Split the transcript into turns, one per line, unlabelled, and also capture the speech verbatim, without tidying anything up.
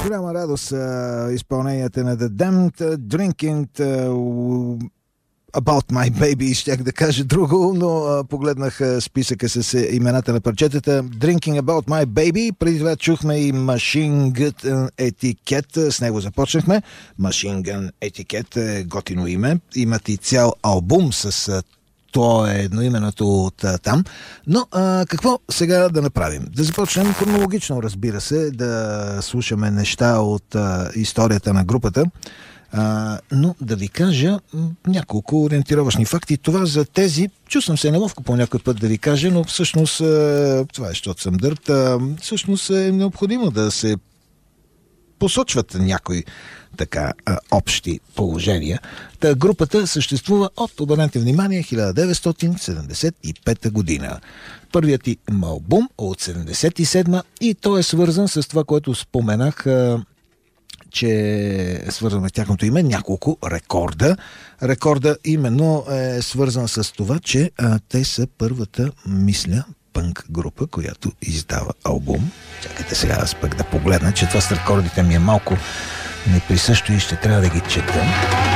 голяма радост а, изпълненията на The Damned, Drinking uh, About My Baby, щях да кажа друго, но а, погледнах а, списъка с а, имената на парчетата. Drinking About My Baby, преди това чухме и Machine Gun Etiquette, с него започнахме. Machine Gun Etiquette е готино име, имат и цял албум с а, то е едноименото от а, там. Но а, какво сега да направим? Да започнем хронологично, разбира се, да слушаме неща от а, историята на групата. А, но да ви кажа няколко ориентировъчни факти. Това за тези, чувствам се неловко по някой път да ви кажа, но всъщност а, това е, защото съм дърт, а, всъщност е необходимо да се посочват някои така а, общи положения. Та групата съществува от, обърнете внимание, хиляда деветстотин седемдесет и пета година. Първият им албум от седемдесет и седма и той е свързан с това, което споменах, а, че свързваме тяхното име, няколко рекорда. Рекорда именно е свързан с това, че а, те са първата, мисля, пънк група, която издава албум. Чакайте сега аз пък да погледна, че това с рекордите ми е малко неприсъщо и ще трябва да ги чета.